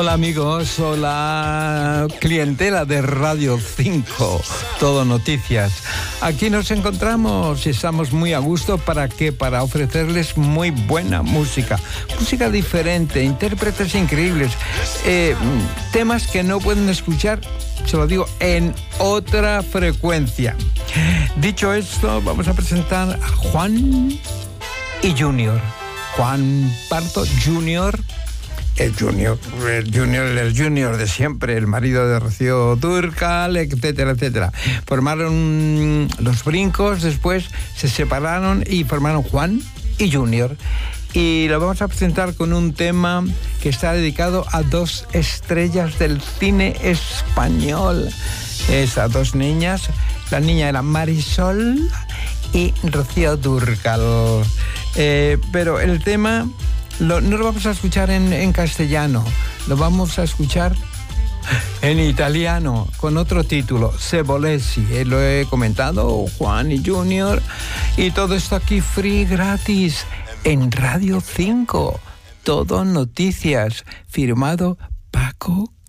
Hola amigos, hola clientela de Radio 5, Todo Noticias. Aquí nos encontramos y estamos muy a gusto. ¿Para qué? Para ofrecerles muy buena música. Música diferente, intérpretes increíbles, temas que no pueden escuchar, se lo digo, en otra frecuencia. Dicho esto, vamos a presentar a Juan y Junior. Juan Pardo Junior. El junior de siempre, el marido de Rocío Dúrcal, etcétera, etcétera. Formaron Los Brincos, después se separaron y formaron Juan y Junior. Y lo vamos a presentar con un tema que está dedicado a dos estrellas del cine español. Es a dos niñas. La niña era Marisol y Rocío Dúrcal. Pero el tema no lo vamos a escuchar en castellano, lo vamos a escuchar en italiano, con otro título, Se volessi. Lo he comentado, Juan y Junior, y todo esto aquí free, gratis, en Radio 5, Todo Noticias, firmado Paco